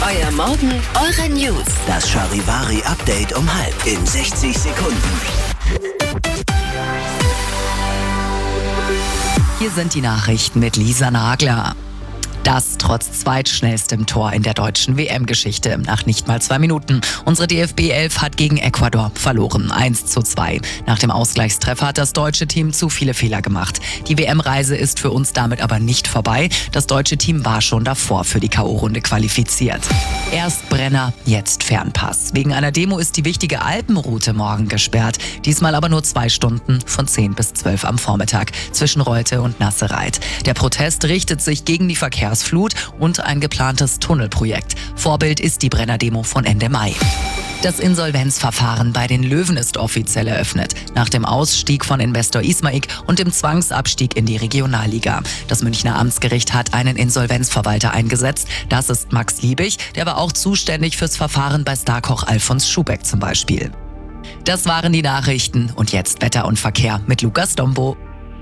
Euer Morgen, eure News. Das Charivari-Update um 6:30 in 60 Sekunden. Hier sind die Nachrichten mit Lisa Nagler. Das trotz zweitschnellstem Tor in der deutschen WM-Geschichte nach nicht mal 2 Minuten. Unsere DFB 11 hat gegen Ecuador verloren, 1:2. Nach dem Ausgleichstreffer hat das deutsche Team zu viele Fehler gemacht. Die WM-Reise ist für uns damit aber nicht vorbei. Das deutsche Team war schon davor für die K.O.-Runde qualifiziert. Erst Brenner, jetzt Fernpass. Wegen einer Demo ist die wichtige Alpenroute morgen gesperrt. Diesmal aber nur 2 Stunden von 10 bis 12 am Vormittag zwischen Reute und Nassereit. Der Protest richtet sich gegen die Verkehrsflut und ein geplantes Tunnelprojekt. Vorbild ist die Brenner-Demo von Ende Mai. Das Insolvenzverfahren bei den Löwen ist offiziell eröffnet. Nach dem Ausstieg von Investor Ismaik und dem Zwangsabstieg in die Regionalliga. Das Münchner Amtsgericht hat einen Insolvenzverwalter eingesetzt. Das ist Max Liebig. Der war auch zuständig fürs Verfahren bei Starkoch Alfons Schubeck zum Beispiel. Das waren die Nachrichten. Und jetzt Wetter und Verkehr mit Lukas Dombo.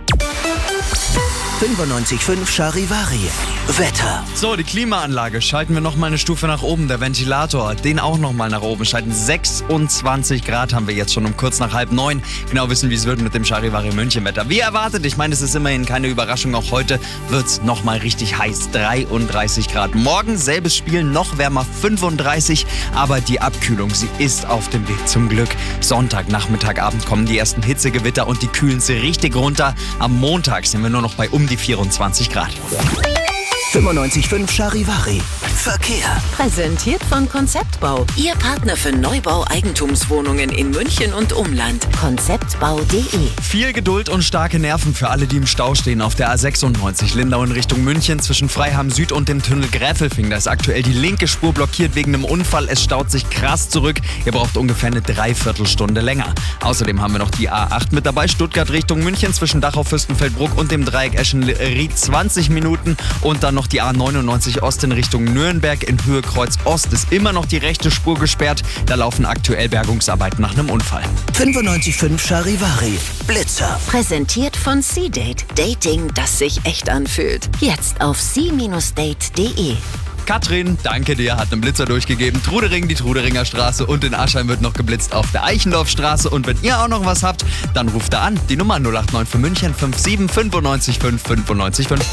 95.5 Charivari. Wetter. So, die Klimaanlage schalten wir noch mal eine Stufe nach oben. Der Ventilator, den auch noch mal nach oben schalten. 26 Grad haben wir jetzt schon um kurz nach 8:30. Genau wissen, wie es wird mit dem Charivari München Wetter. Wie erwartet, ich meine, es ist immerhin keine Überraschung. Auch heute wird es noch mal richtig heiß. 33 Grad. Morgen selbes Spiel, noch wärmer, 35. Aber die Abkühlung, sie ist auf dem Weg zum Glück. Sonntag, Nachmittag, Abend kommen die ersten Hitzegewitter und die kühlen sie richtig runter. Am Montag sind wir nur noch bei um die 24 Grad. 95.5 Charivari. Verkehr. Präsentiert von Konzeptbau. Ihr Partner für Neubau Eigentumswohnungen in München und Umland. Konzeptbau.de. Viel Geduld und starke Nerven für alle, die im Stau stehen auf der A96 Lindau in Richtung München zwischen Freiham Süd und dem Tunnel Gräfelfing. Da ist aktuell die linke Spur blockiert wegen einem Unfall. Es staut sich krass zurück. Ihr braucht ungefähr eine Dreiviertelstunde länger. Außerdem haben wir noch die A8 mit dabei. Stuttgart Richtung München zwischen Dachau, Fürstenfeldbruck und dem Dreieck Eschen-Ried 20 Minuten. Und dann noch die A99 Ost in Richtung Nürnberg in Höhe Kreuz Ost ist immer noch die rechte Spur gesperrt. Da laufen aktuell Bergungsarbeiten nach einem Unfall. 95.5 Charivari. Blitzer. Präsentiert von C-Date. Dating, das sich echt anfühlt. Jetzt auf c-date.de. Katrin, danke dir, hat einen Blitzer durchgegeben. Trudering, die Truderinger Straße und in Aschheim wird noch geblitzt auf der Eichendorfstraße. Und wenn ihr auch noch was habt, dann ruft da an. Die Nummer 089 für München 57 95 5 95 5.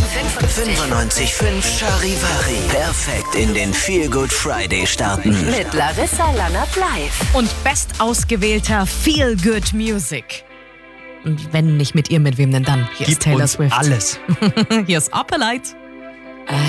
95.5 Charivari. Perfekt in den Feel Good Friday starten. Mit Larissa Lannert live. Und bestausgewählter Feel Good Music. Und wenn nicht mit ihr, mit wem denn dann? Hier ist Taylor Swift. Alles. Hier ist Opalite.